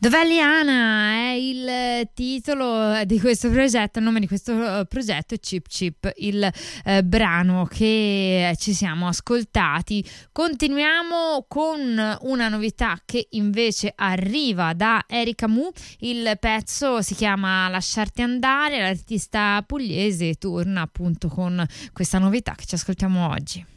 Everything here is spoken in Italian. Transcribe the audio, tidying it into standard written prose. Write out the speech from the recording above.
Dov'è Liana? È il titolo di questo progetto, il nome di questo progetto è Chip Chip, il brano che ci siamo ascoltati. Continuiamo con una novità che invece arriva da Erika Mu, il pezzo si chiama Lasciarti andare, l'artista pugliese torna appunto con questa novità che ci ascoltiamo oggi.